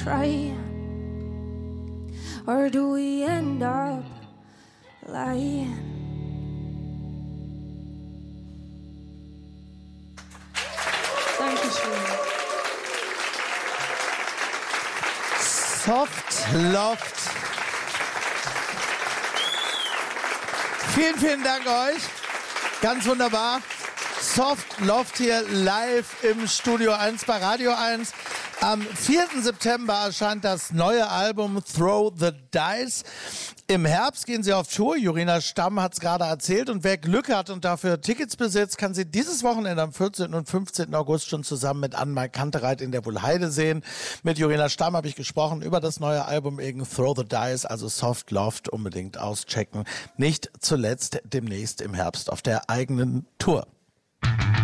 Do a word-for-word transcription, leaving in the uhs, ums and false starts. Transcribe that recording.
try? Or do we end up lying? Dankeschön. Soft Loft. Vielen, vielen Dank euch. Ganz wunderbar. Soft Loft hier live im Studio eins bei Radio eins. Am vierten September erscheint das neue Album Throw the Dice. Im Herbst gehen sie auf Tour. Jorina Stamm hat es gerade erzählt. Und wer Glück hat und dafür Tickets besitzt, kann sie dieses Wochenende am vierzehnten und fünfzehnten August schon zusammen mit Anmar Kantereit in der Wuhlheide sehen. Mit Jorina Stamm habe ich gesprochen über das neue Album eben Throw the Dice, also Soft Loft, unbedingt auschecken. Nicht zuletzt demnächst im Herbst auf der eigenen Tour.